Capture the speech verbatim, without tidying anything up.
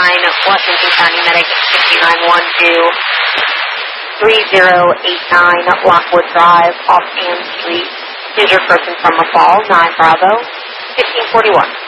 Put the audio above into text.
nine, Washington County Medic fifty-nine one two, three zero eight nine Lockwood Drive off Ann Street. Is your person from a fall, nine Bravo, fifteen forty-one.